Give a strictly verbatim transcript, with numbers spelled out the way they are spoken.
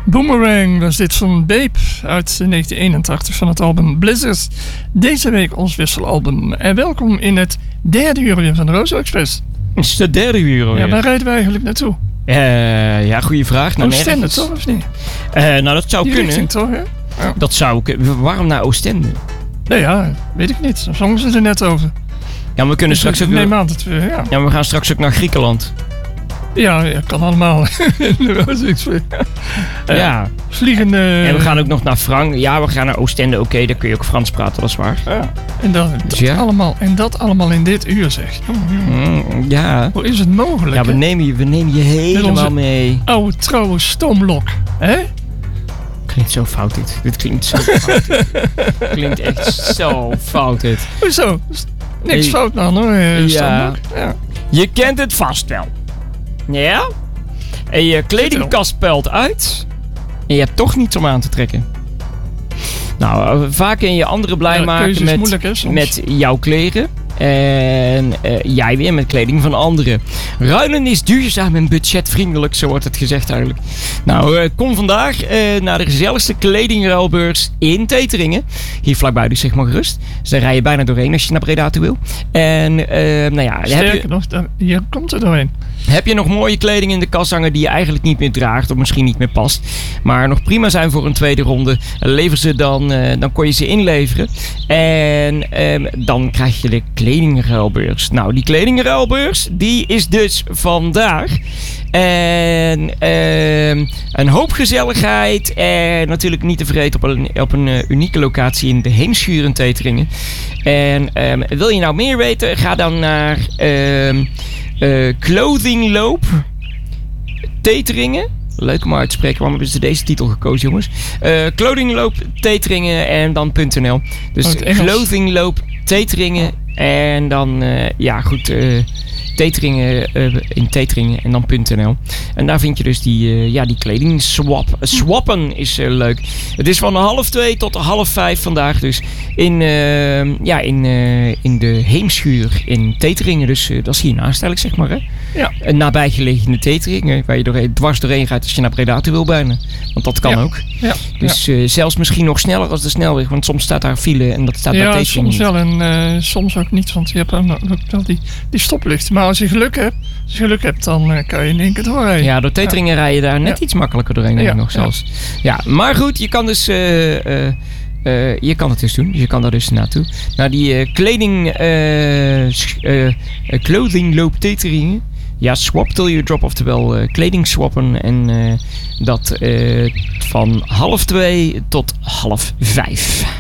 Boomerang was dit van Babe uit negentien eenentachtig van het album Blizzards. Deze week ons wisselalbum. En welkom in het derde uur weer van de Rozo Express. Het is de derde uur alweer. Ja, waar rijden we eigenlijk naartoe? Uh, ja, goede vraag. Nou, Oostende toch, of niet? Uh, nou, dat zou Die kunnen. Richting, toch, hè? Ja. Dat zou kunnen. Waarom naar Oostende? Nee, ja, weet ik niet. Daar zongen ze er net over. Ja, maar we kunnen dus straks ook... Neem aan dat we, ja. Ja, maar we gaan straks ook naar Griekenland. Ja, ja, kan allemaal. in de Rozo Express. Ja. ja. Vliegende... En we gaan ook nog naar Frank. Ja, we gaan naar Oostende. Oké, okay, daar kun je ook Frans praten, dat is waar. Ja. En dat, dat, dus ja. allemaal, en dat allemaal in dit uur, zeg. Mm, ja. Hoe is het mogelijk? Ja, we nemen je, we nemen je helemaal mee. Oude trouwe stoomlok, hè? Klinkt zo fout dit. Dit klinkt zo fout. Klinkt echt zo fout dit. Hoezo? Niks hey. fout aan hoor. Uh, ja. ja. Je kent het vast wel. Ja? En je kledingkast pelt uit. En je hebt toch niets om aan te trekken. Nou, vaak kun je anderen blij ja, maken met, moeilijk, hè, met jouw kleren. En uh, jij weer met kleding van anderen. Ruilen is duurzaam en budgetvriendelijk, zo wordt het gezegd eigenlijk. Nou, uh, kom vandaag uh, naar de gezelligste kledingruilbeurs in Teteringen. Hier vlakbij, dus zeg maar gerust. Dus daar rij je bijna doorheen als je naar Breda toe wil. En uh, nou ja... Sterker heb je, nog, hier komt er doorheen. Heb je nog mooie kleding in de kast hangen die je eigenlijk niet meer draagt of misschien niet meer past, maar nog prima zijn voor een tweede ronde, lever ze dan, uh, dan kon je ze inleveren. En um, dan krijg je de kledingruilbeurs. Nou, die kledingruilbeurs, die is dus vandaag. En uh, een hoop gezelligheid. En natuurlijk niet te vergeten op een, op een uh, unieke locatie in de Heemschuur in Teteringen. En um, wil je nou meer weten? Ga dan naar uh, uh, Clothing Loop Teteringen. Leuk om uit te spreken, waarom hebben ze deze titel gekozen, jongens? Uh, Clothing Loop Teteringen en dan .nl. Dus oh, Clothing Loop Teteringen en dan, uh, ja goed... Uh, Teteringen, uh, in Teteringen en dan .nl. En daar vind je dus die, uh, ja, die kledingswap. Swappen is uh, leuk. Het is van half twee tot half vijf vandaag dus in, uh, ja, in, uh, in de Heemschuur in Teteringen. Dus uh, dat is hiernaast eigenlijk, zeg maar. Hè? Ja. Een nabijgelegen Teteringen, waar je doorheen, dwars doorheen gaat als je naar Breda toe wil bijna. Want dat kan ja. ook. Ja. Dus uh, zelfs misschien nog sneller als de snelweg, want soms staat daar file en dat staat ja, bij Teteringen. Ja, soms wel en uh, soms ook niet, want je hebt ook wel die, die stoplichten. Maar als je geluk hebt, als je geluk hebt, dan uh, kan je in één keer doorrijden. Ja, door Teteringen ja. rij je daar net ja. iets makkelijker doorheen, denk ik ja. nog zelfs. Ja. ja, maar goed, je kan dus... Uh, uh, Uh, je kan het dus doen, je kan daar dus naartoe. Naar die uh, kleding, uh, uh, clothing loop Teteringen. Ja, swap till you drop, oftewel uh, kleding swappen. En uh, dat uh, van half twee tot half vijf.